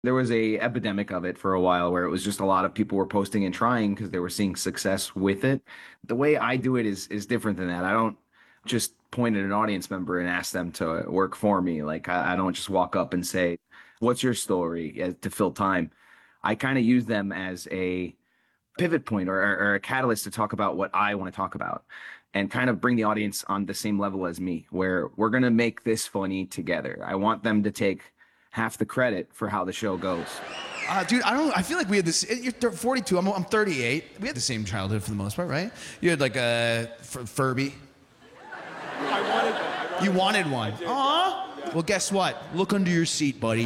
There was a epidemic of it for a while where it was just a lot of people were posting and trying because they were seeing success with it. The way I do it is different than that. I don't just point at an audience member and ask them to work for me. Like I don't just walk up and say, "What's your story?" To fill time. I kind of use them as a pivot point or a catalyst to talk about what I want to talk about and kind of bring the audience on the same level as me, where we're going to make this funny together. I want them to take half the credit for how the show goes. Dude, I don't. I feel like we had this. You're 42. I'm 38. We had the same childhood for the most part, right? You had like a Furby. I wanted one. You wanted one. Aw. Well, guess what? Look under your seat, buddy.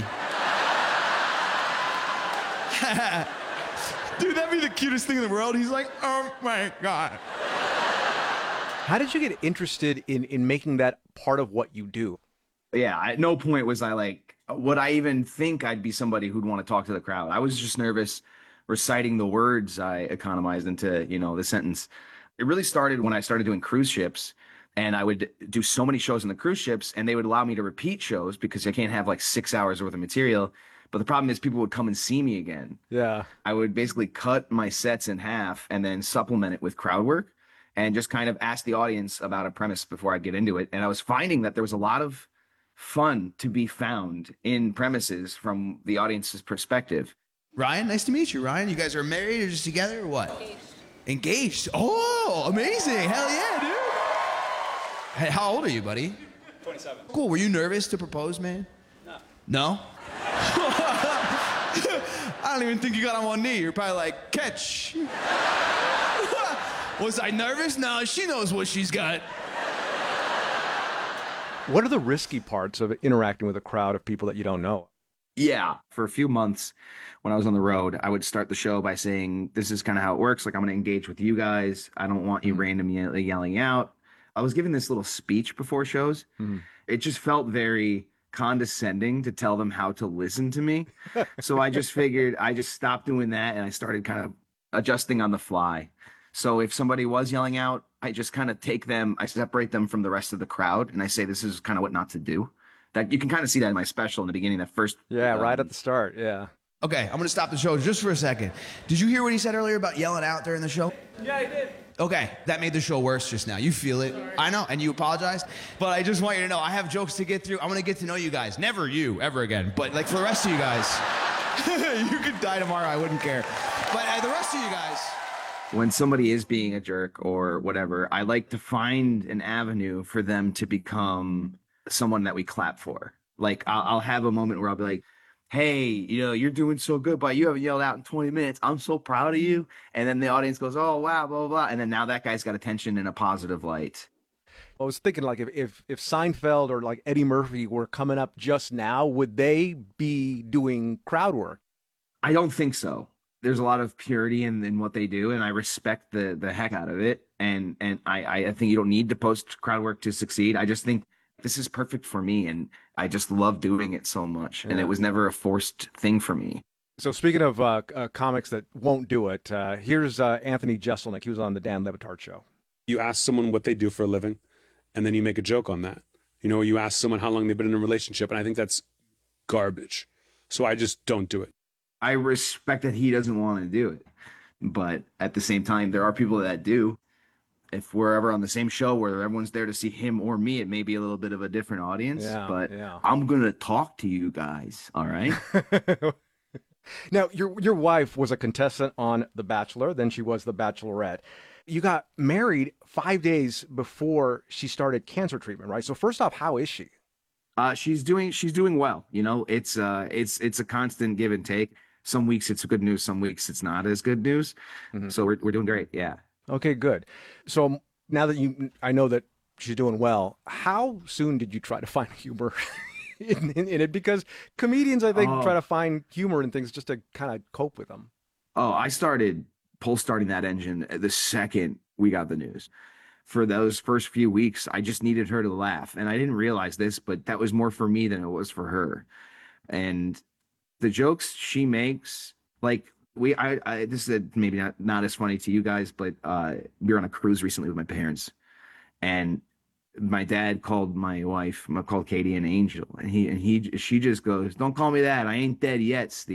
Dude, that'd be the cutest thing in the world. He's like, oh my God. How did you get interested in making that part of what you do? Yeah, at no point was I like, would I even think I'd be somebody who'd want to talk to the crowd? I was just nervous reciting the words I economized into, the sentence. It really started when I started doing cruise ships, and I would do so many shows on the cruise ships, and they would allow me to repeat shows because I can't have like 6 hours worth of material. But the problem is people would come and see me again. Yeah. I would basically cut my sets in half and then supplement it with crowd work and just kind of ask the audience about a premise before I get into it. And I was finding that there was a lot of fun to be found in premises from the audience's perspective. Ryan, nice to meet you, Ryan. You guys are married or just together or what? Engaged. Oh, amazing. Hell yeah, dude. Hey, how old are you, buddy? 27. Cool. Were you nervous to propose, man? No? I don't even think you got on one knee. You're probably like, catch. Was I nervous? No, she knows what she's got. What are the risky parts of interacting with a crowd of people that you don't know? Yeah, for a few months when I was on the road, I would start the show by saying, this is kind of how it works. Like, I'm going to engage with you guys. I don't want you randomly yelling out. I was giving this little speech before shows. It just felt very condescending to tell them how to listen to me. So I just figured I just stopped doing that and I started kind of adjusting on the fly. So if somebody was yelling out, I just kind of I separate them from the rest of the crowd and I say, this is kind of what not to do. That you can kind of see that in my special in the beginning, that first. Yeah, right at the start. Yeah. Okay, I'm gonna stop the show just for a second. Did you hear what he said earlier about yelling out during the show? Yeah, I did. Okay, that made the show worse just now. You feel it. I know, and you apologize. But I just want you to know, I have jokes to get through. I'm gonna get to know you guys. Never you, ever again. But like for the rest of you guys, you could die tomorrow, I wouldn't care. But the rest of you guys. When somebody is being a jerk or whatever, I like to find an avenue for them to become someone that we clap for. Like I'll have a moment where I'll be like, hey, you're doing so good, but you haven't yelled out in 20 minutes. I'm so proud of you. And then the audience goes, oh, wow, blah, blah, blah. And then now that guy's got attention in a positive light. I was thinking like if Seinfeld or like Eddie Murphy were coming up just now, would they be doing crowd work? I don't think so. There's a lot of purity in what they do, and I respect the heck out of it. And I think you don't need to post crowd work to succeed. I just think this is perfect for me, and I just love doing it so much. And it was never a forced thing for me. So speaking of comics that won't do it, here's Anthony Jeselnik. He was on the Dan Le Batard Show. You ask someone what they do for a living, and then you make a joke on that. You ask someone how long they've been in a relationship, and I think that's garbage. So I just don't do it. I respect that he doesn't want to do it, but at the same time, there are people that do. If we're ever on the same show where everyone's there to see him or me, it may be a little bit of a different audience, but I'm going to talk to you guys. All right. Now, your wife was a contestant on The Bachelor. Then she was The Bachelorette. You got married 5 days before she started cancer treatment, right? So first off, how is she? She's doing well. It's a constant give and take. Some weeks it's good news, some weeks it's not as good news. So we're doing great. Yeah. Okay, good. So now that I know that she's doing well, how soon did you try to find humor in it? Because comedians, I think, try to find humor in things just to kind of cope with them. Oh, I started starting that engine the second we got the news. For those first few weeks, I just needed her to laugh. And I didn't realize this, but that was more for me than it was for her. And the jokes she makes, like this is maybe not as funny to you guys, but we were on a cruise recently with my parents, and my dad called my wife, called Katie an angel, and she just goes, "Don't call me that. I ain't dead yet, Steve."